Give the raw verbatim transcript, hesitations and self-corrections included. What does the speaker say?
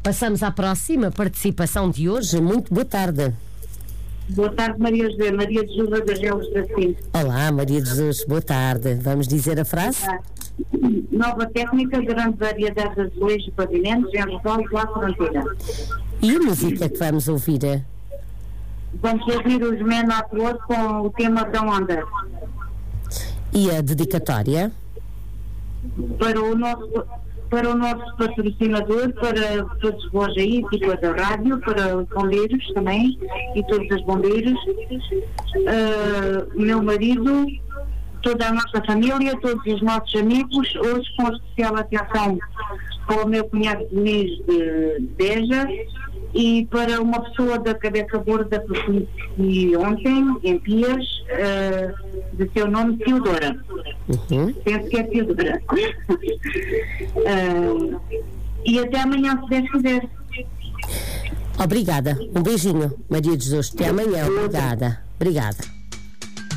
Passamos à próxima participação de hoje. Muito boa tarde. Boa tarde, Maria José. Maria de Jesus da Gelos da Cinto. Olá, Maria de Jesus. Boa tarde. Vamos dizer a frase? Nova técnica, grande variedade de azulejos e pavimentos em Resolve lá Fronteira. E a música que vamos ouvir? Vamos ouvir os Men at Work com o tema Down Under. E a dedicatória? Para o nosso, para o nosso patrocinador, para todos vós aí, tipo da rádio, para os bombeiros também, e todos os bombeiros, uh, meu marido, toda a nossa família, todos os nossos amigos, hoje com especial atenção para o meu cunhado Denise de Beja e para uma pessoa da cabeça gorda que conheci ontem, em Pias, uh, de seu nome Teodora. Uhum. Penso que é Teodora. uh, e até amanhã, se Deus quiser. Obrigada. Um beijinho, Maria de Jesus. Até amanhã. Obrigada. Obrigada.